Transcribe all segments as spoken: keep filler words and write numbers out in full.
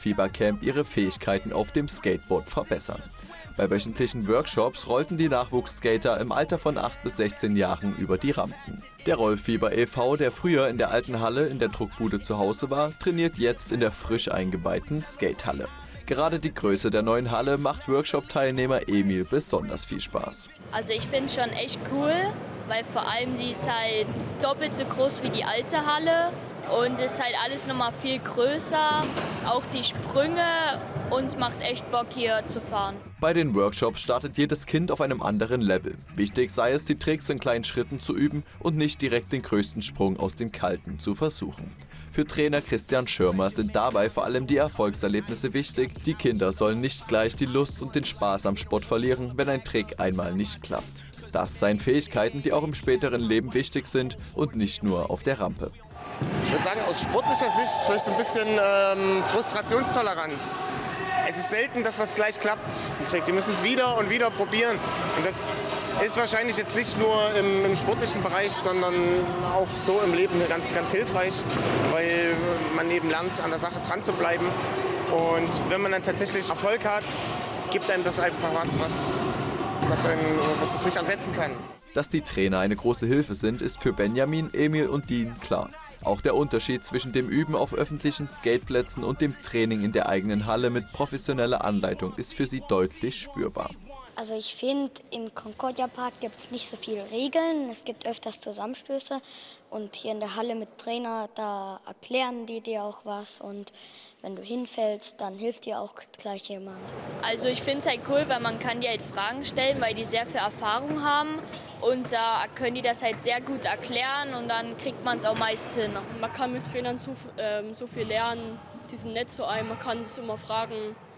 Rollfiebercamp ihre Fähigkeiten auf dem Skateboard verbessern. Bei wöchentlichen Workshops rollten die Nachwuchsskater im Alter von acht bis sechzehn Jahren über die Rampen. Der Rollfieber e V, der früher in der alten Halle in der Druckbude zu Hause war, trainiert jetzt in der frisch eingeweihten Skatehalle. Gerade die Größe der neuen Halle macht Workshop-Teilnehmer Emil besonders viel Spaß. Also ich finde es schon echt cool, weil vor allem sie ist halt doppelt so groß wie die alte Halle und es ist halt alles nochmal viel größer, auch die Sprünge, uns macht echt Bock hier zu fahren. Bei den Workshops startet jedes Kind auf einem anderen Level. Wichtig sei es, die Tricks in kleinen Schritten zu üben und nicht direkt den größten Sprung aus dem Kalten zu versuchen. Für Trainer Christian Schirmer sind dabei vor allem die Erfolgserlebnisse wichtig. Die Kinder sollen nicht gleich die Lust und den Spaß am Sport verlieren, wenn ein Trick einmal nicht klappt. Das seien Fähigkeiten, die auch im späteren Leben wichtig sind und nicht nur auf der Rampe. Ich würde sagen, aus sportlicher Sicht vielleicht ein bisschen ähm, Frustrationstoleranz. Es ist selten, dass was gleich klappt, ein Trick. Die müssen es wieder und wieder probieren. Und das ist wahrscheinlich jetzt nicht nur im, im sportlichen Bereich, sondern auch so im Leben ganz, ganz hilfreich, weil man eben lernt, an der Sache dran zu bleiben. Und wenn man dann tatsächlich Erfolg hat, gibt einem das einfach was, was, was, einen, was es nicht ersetzen kann. Dass die Trainer eine große Hilfe sind, ist für Benjamin, Emil und Dean klar. Auch der Unterschied zwischen dem Üben auf öffentlichen Skateplätzen und dem Training in der eigenen Halle mit professioneller Anleitung ist für sie deutlich spürbar. Also ich finde, im Concordia Park gibt es nicht so viele Regeln, es gibt öfters Zusammenstöße und hier in der Halle mit Trainer, da erklären die dir auch was und wenn du hinfällst, dann hilft dir auch gleich jemand. Also ich finde es halt cool, weil man kann dir halt Fragen stellen, weil die sehr viel Erfahrung haben und da können die das halt sehr gut erklären und dann kriegt man es auch meist hin. Man kann mit Trainern so, ähm, so viel lernen, die sind nett zu einem, man kann es immer fragen,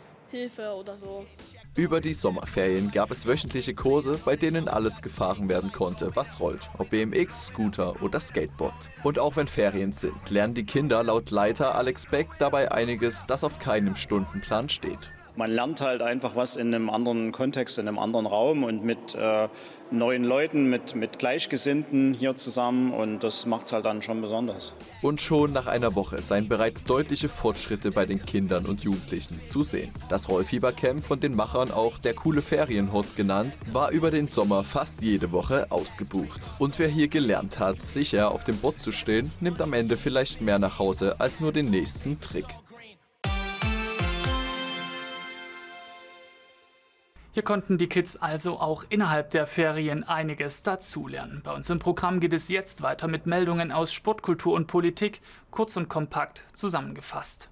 Hilfe oder so. Über die Sommerferien gab es wöchentliche Kurse, bei denen alles gefahren werden konnte, was rollt, ob B M X, Scooter oder Skateboard. Und auch wenn Ferien sind, lernen die Kinder laut Leiter Alex Beck dabei einiges, das auf keinem Stundenplan steht. Man lernt halt einfach was in einem anderen Kontext, in einem anderen Raum und mit äh, neuen Leuten, mit, mit Gleichgesinnten hier zusammen und das macht es halt dann schon besonders. Und schon nach einer Woche seien bereits deutliche Fortschritte bei den Kindern und Jugendlichen zu sehen. Das Rollfiebercamp, von den Machern auch der coole Ferienhort genannt, war über den Sommer fast jede Woche ausgebucht. Und wer hier gelernt hat, sicher auf dem Board zu stehen, nimmt am Ende vielleicht mehr nach Hause als nur den nächsten Trick. Hier konnten die Kids also auch innerhalb der Ferien einiges dazulernen. Bei uns im Programm geht es jetzt weiter mit Meldungen aus Sport, Kultur und Politik, kurz und kompakt zusammengefasst.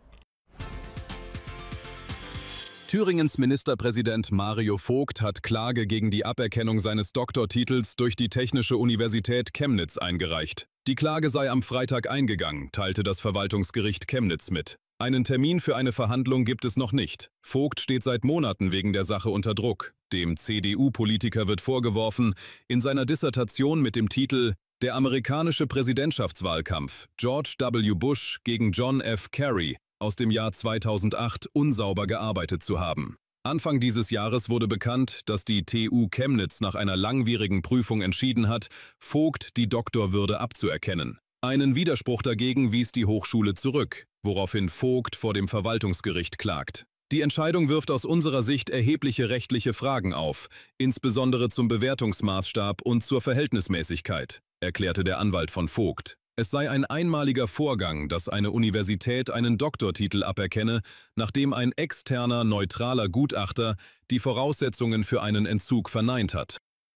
Thüringens Ministerpräsident Mario Vogt hat Klage gegen die Aberkennung seines Doktortitels durch die Technische Universität Chemnitz eingereicht. Die Klage sei am Freitag eingegangen, teilte das Verwaltungsgericht Chemnitz mit. Einen Termin für eine Verhandlung gibt es noch nicht. Vogt steht seit Monaten wegen der Sache unter Druck. Dem C D U-Politiker wird vorgeworfen, in seiner Dissertation mit dem Titel »Der amerikanische Präsidentschaftswahlkampf George W. Bush gegen John F. Kerry« aus dem Jahr zweitausendacht unsauber gearbeitet zu haben. Anfang dieses Jahres wurde bekannt, dass die T U Chemnitz nach einer langwierigen Prüfung entschieden hat, Vogt die Doktorwürde abzuerkennen. Einen Widerspruch dagegen wies die Hochschule zurück, woraufhin Vogt vor dem Verwaltungsgericht klagt. Die Entscheidung wirft aus unserer Sicht erhebliche rechtliche Fragen auf, insbesondere zum Bewertungsmaßstab und zur Verhältnismäßigkeit, erklärte der Anwalt von Vogt. Es sei ein einmaliger Vorgang, dass eine Universität einen Doktortitel aberkenne, nachdem ein externer, neutraler Gutachter die Voraussetzungen für einen Entzug verneint hat.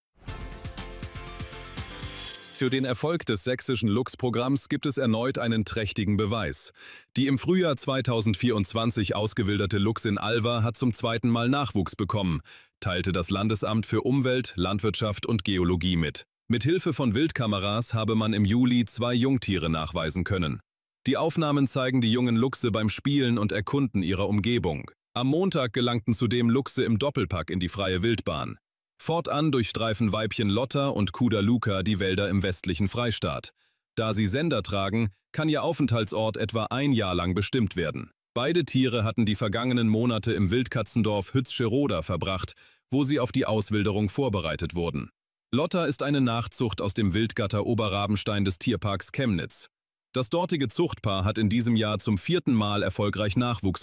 Für den Erfolg des sächsischen Lux-Programms gibt es erneut einen trächtigen Beweis. Die im Frühjahr zweitausendvierundzwanzig ausgewilderte Lux in Alva hat zum zweiten Mal Nachwuchs bekommen, teilte das Landesamt für Umwelt, Landwirtschaft und Geologie mit. Mit Hilfe von Wildkameras habe man im Juli zwei Jungtiere nachweisen können. Die Aufnahmen zeigen die jungen Luchse beim Spielen und Erkunden ihrer Umgebung. Am Montag gelangten zudem Luchse im Doppelpack in die freie Wildbahn. Fortan durchstreifen Weibchen Lotta und Kuda Luca die Wälder im westlichen Freistaat. Da sie Sender tragen, kann ihr Aufenthaltsort etwa ein Jahr lang bestimmt werden. Beide Tiere hatten die vergangenen Monate im Wildkatzendorf Hützscheroda verbracht, wo sie auf die Auswilderung vorbereitet wurden. Lotta ist eine Nachzucht aus dem Wildgatter Oberrabenstein des Tierparks Chemnitz. Das dortige Zuchtpaar hat in diesem Jahr zum vierten Mal erfolgreich Nachwuchs